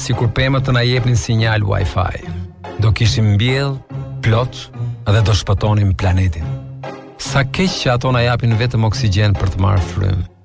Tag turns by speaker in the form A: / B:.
A: sikur pemët të na jepnin sinjal Wi-Fi. Do kishim mbjell, plot dhe do shpëtonim planetin. Sa keq që ato na japin vetëm oksigjen për të marrë frymë.